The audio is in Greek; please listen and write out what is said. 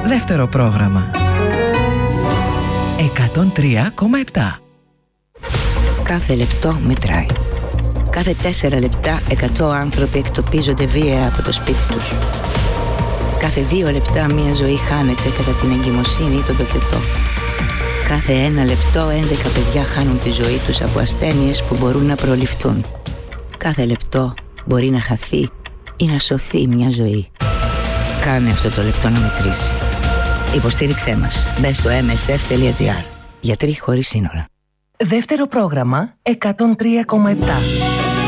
Δεύτερο πρόγραμμα. 103,7. Κάθε λεπτό μετράει. Κάθε 4 λεπτά 100 άνθρωποι εκτοπίζονται βία από το σπίτι τους. Κάθε 2 λεπτά μια ζωή χάνεται κατά την εγκυμοσύνη ή τον τοκετό. Κάθε 1 λεπτό 11 παιδιά χάνουν τη ζωή τους από ασθένειες που μπορούν να προληφθούν. Κάθε λεπτό μπορεί να χαθεί ή να σωθεί μια ζωή. Κάνε αυτό το λεπτό να μετρήσει. Υποστήριξέ μας. Μπες στο msf.gr. Γιατροί χωρίς σύνορα. Δεύτερο πρόγραμμα 103,7.